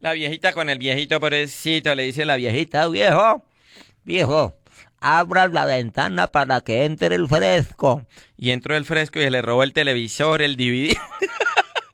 La viejita con el viejito pobrecito, le dice la viejita, viejo, abra la ventana para que entre el fresco. Y entró el fresco y se le robó el televisor, el DVD.